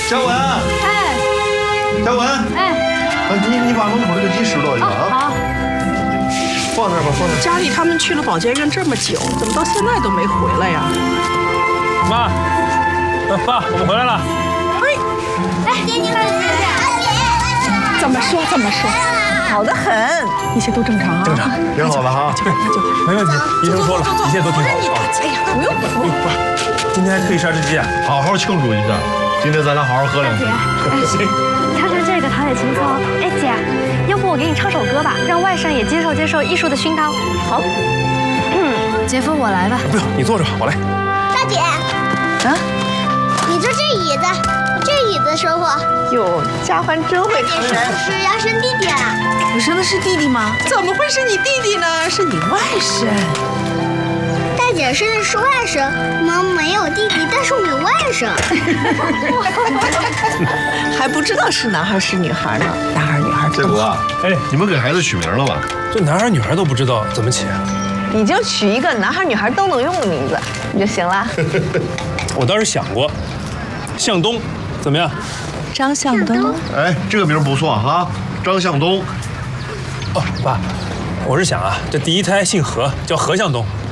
嘉文， 哎， 嘉文， 哎， 你把门口这个鸡拾掇一下啊。 好。 放那儿吧，放那儿。 家里他们去了保健院这么久，怎么到现在都没回来呀？ 妈，爸，我们回来了。 哎，给你们姐。 怎么说？好得很，一切都正常啊。 正常， 挺好的哈。 没问题，医生说了，一切都挺好的。 哎呀，不用。 今天还特意杀只鸡啊， 好好庆祝一下。今天咱俩好好喝两杯。 行。 看看这个陶冶情操。哎，姐，要不我给你唱首歌吧，让外甥也接受艺术的熏陶。 好。姐夫，我来吧。 不用，你坐着，我来。 大姐， 啊？ 你坐这椅子，这椅子舒服。 哟，佳欢真会大姐是不是要生弟弟了？ 我生的是弟弟吗？怎么会是你弟弟呢？是你外甥。 大姐生的是外甥，我们没有弟弟，但是我们有外甥。 还不知道是男孩是女孩呢，男孩女孩。 建国啊， 哎， 你们给孩子取名了吧？ 这男孩女孩都不知道怎么起啊？ 你就取一个男孩女孩都能用的名字，你就行了。 我倒是想过，向东，怎么样？ 张向东。 哎，这个名不错哈，张向东。 哦，爸，我是想啊，这第一胎姓何，叫何向东。